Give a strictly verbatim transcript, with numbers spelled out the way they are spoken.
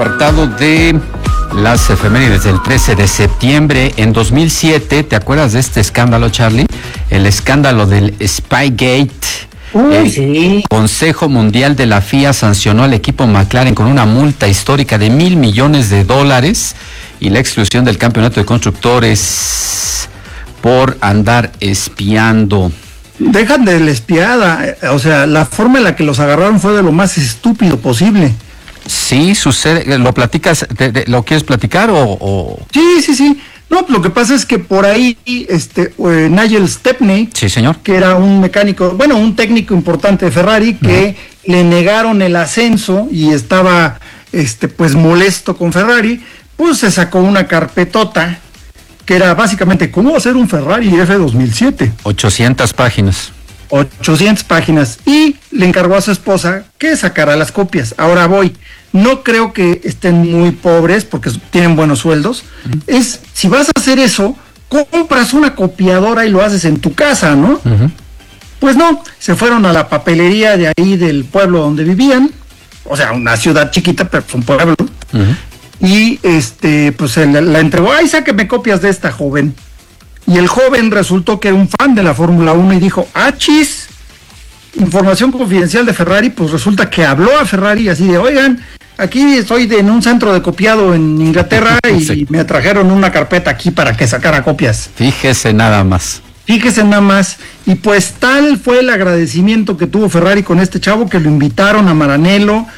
Apartado de las efemérides del trece de septiembre, en dos mil siete, ¿te acuerdas de este escándalo, Charlie? El escándalo del Spygate. Uy, El sí. Consejo Mundial de la F I A sancionó al equipo McLaren con una multa histórica de mil millones de dólares y la exclusión del campeonato de constructores por andar espiando. Dejan de la espiada, o sea, la forma en la que los agarraron fue de lo más estúpido posible. Sí, sucede. ¿Lo platicas? de- de- ¿Lo quieres platicar o...? o... Sí, sí, sí. No, lo que pasa es que por ahí, este, eh, Nigel Stepney, Sí, señor. que era un mecánico, bueno, un técnico importante de Ferrari, que uh-huh. le negaron el ascenso y estaba, este, pues molesto con Ferrari, pues se sacó una carpetota que era básicamente cómo hacer un Ferrari F dos mil siete. ochocientas páginas. ochocientas páginas, y le encargó a su esposa que sacara las copias. Ahora voy, no creo que estén muy pobres porque tienen buenos sueldos. Uh-huh. Es, si vas a hacer eso, compras una copiadora y lo haces en tu casa, ¿no? Uh-huh. Pues no, se fueron a la papelería de ahí del pueblo donde vivían, o sea, una ciudad chiquita, pero es un pueblo, uh-huh. y este, pues se la, la entregó, ay, sáqueme copias de esta, joven. Y el joven resultó que era un fan de la Fórmula uno y dijo, ah, chis, información confidencial de Ferrari. Pues resulta que habló a Ferrari así de, oigan, aquí estoy de, en un centro de copiado en Inglaterra y sí. me trajeron una carpeta aquí para que sacara copias. Fíjese nada más. Fíjese nada más. Y pues tal fue el agradecimiento que tuvo Ferrari con este chavo que lo invitaron a Maranello